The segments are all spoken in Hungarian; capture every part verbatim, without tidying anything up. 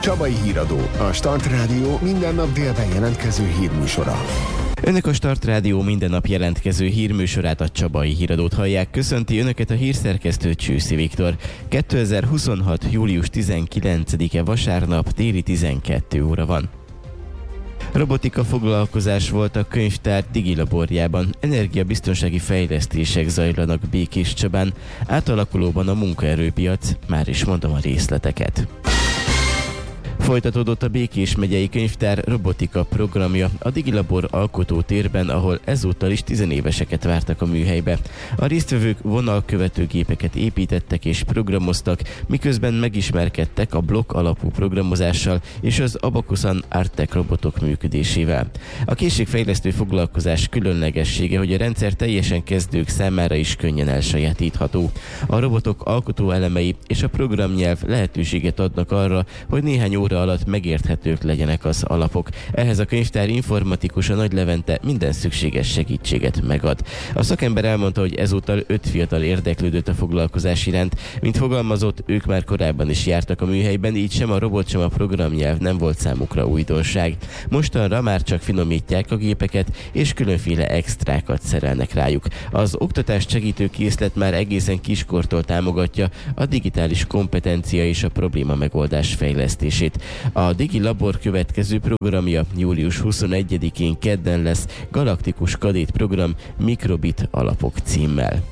Csabai Híradó, a Start Rádió minden nap délben jelentkező hírműsora. Önök a Start Rádió minden nap jelentkező hírműsorát, a Csabai Híradót hallják. Köszönti Önöket a hírszerkesztő Csőszi Viktor. kétezer-huszonhat. július tizenkilencedike vasárnap, téli tizenkét óra van. Robotika foglalkozás volt a könyvtár digilaborjában. Energiabiztonsági fejlesztések zajlanak Békéscsabán. Átalakulóban a munkaerőpiac, már is mondom a részleteket. Folytatódott a Békés megyei könyvtár robotika programja a Digilabor alkotótérben, ahol ezúttal is tizenéveseket vártak a műhelybe. A résztvevők vonalkövető gépeket építettek és programoztak, miközben megismerkedtek a blokk alapú programozással és az Abakusan Artec robotok működésével. A készségfejlesztő foglalkozás különlegessége, hogy a rendszer teljesen kezdők számára is könnyen elsajátítható. A robotok alkotó elemei és a programnyelv lehetőséget adnak arra, hogy néhány óra alatt megérthetők legyenek az alapok. Ehhez a könyvtár informatikusa Nagy Levente minden szükséges segítséget megad. A szakember elmondta, hogy ezúttal öt fiatal érdeklődött a foglalkozás iránt. Mint fogalmazott, ők már korábban is jártak a műhelyben, így sem a robot, sem a programnyelv nem volt számukra újdonság. Mostanra már csak finomítják a gépeket, és különféle extrákat szerelnek rájuk. Az oktatást segítő készlet már egészen kiskortól támogatja a digitális kompetencia és a probléma megoldás fejlesztését. A Digilabor következő programja július huszonegyedikén kedden lesz, Galaktikus Kadét program Mikrobit alapok címmel.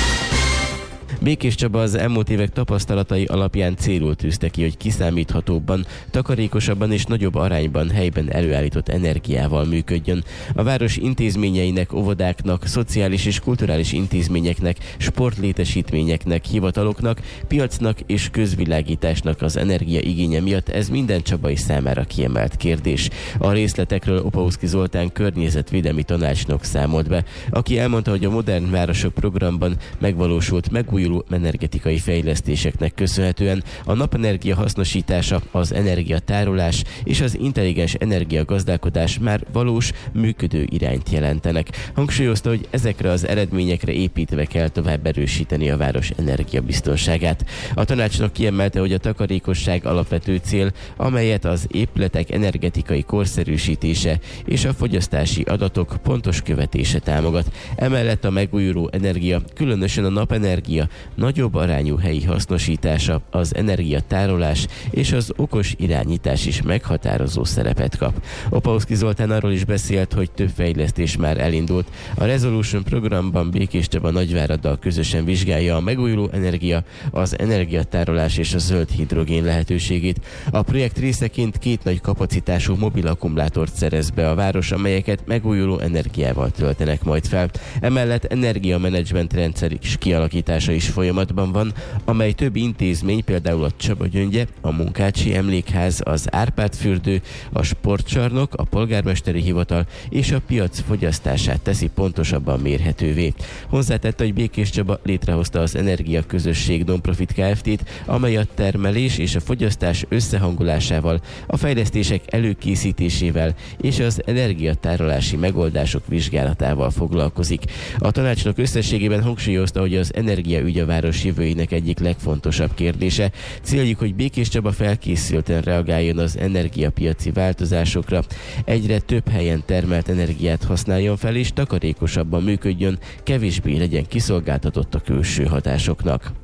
Békéscsaba az elmúlt évek tapasztalatai alapján célul tűzte ki, hogy kiszámíthatóbban, takarékosabban és nagyobb arányban helyben előállított energiával működjön. A város intézményeinek, óvodáknak, szociális és kulturális intézményeknek, sportlétesítményeknek, hivataloknak, piacnak és közvilágításnak az energia igénye miatt ez minden csabai számára kiemelt kérdés. A részletekről Opauszki Zoltán környezetvédelmi tanácsnok számolt be, aki elmondta, hogy a Modern Városok programban megvalósult megújuló energetikai fejlesztéseknek köszönhetően a napenergia hasznosítása, az energiatárolás és az intelligens energiagazdálkodás már valós, működő irányt jelentenek. Hangsúlyozta, hogy ezekre az eredményekre építve kell tovább erősíteni a város energiabiztonságát. A tanácsnok kiemelte, hogy a takarékosság alapvető cél, amelyet az épületek energetikai korszerűsítése és a fogyasztási adatok pontos követése támogat. Emellett a megújuló energia, különösen a napenergia nagyobb arányú helyi hasznosítása, az energiatárolás és az okos irányítás is meghatározó szerepet kap. Opauszki Zoltán arról is beszélt, hogy több fejlesztés már elindult. A Resolution programban Békéscsaba Nagyváraddal közösen vizsgálja a megújuló energia, az energiatárolás és a zöld hidrogén lehetőségét. A projekt részeként két nagy kapacitású mobil akkumulátort szerez be a város, amelyeket megújuló energiával töltenek majd fel. Emellett energiamenedzsment rendszer is kialakítása is folyamatban van, amely több intézmény, például a Csaba Gyöngye, a Munkácsi Emlékház, az Árpád-fürdő, a Sportcsarnok, a Polgármesteri Hivatal és a piac fogyasztását teszi pontosabban mérhetővé. Hozzátette, hogy Békéscsaba létrehozta az Energia Közösség Non-Profit Kft-t, amely a termelés és a fogyasztás összehangolásával, a fejlesztések előkészítésével és az energiatárolási megoldások vizsgálatával foglalkozik. A tanácsnok összességében hangsúlyozta, hogy az energiaügy a város jövőjének egyik legfontosabb kérdése. Céljuk, hogy Békéscsaba felkészülten reagáljon az energiapiaci változásokra, egyre több helyen termelt energiát használjon fel és takarékosabban működjön, kevésbé legyen kiszolgáltatott a külső hatásoknak.